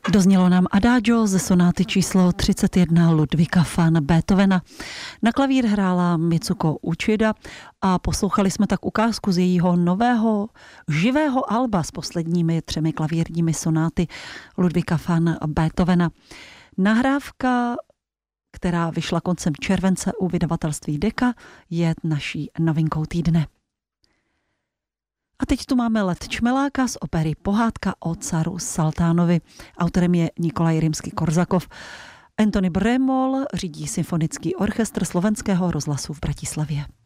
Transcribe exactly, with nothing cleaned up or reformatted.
Doznělo nám Adagio ze sonáty číslo třicet jedna Ludvíka van Beethovena. Na klavír hrála Mitsuko Uchida a poslouchali jsme tak ukázku z jejího nového živého alba s posledními třemi klavírními sonáty Ludvíka van Beethovena. Nahrávka, která vyšla koncem července u vydavatelství Decca, je naší novinkou týdne. A teď tu máme Let čmeláka z opery Pohádka o caru Saltánovi. Autorem je Nikolaj Rimsky-Korsakov. Antony Brémol řídí symfonický orchestr Slovenského rozhlasu v Bratislavě.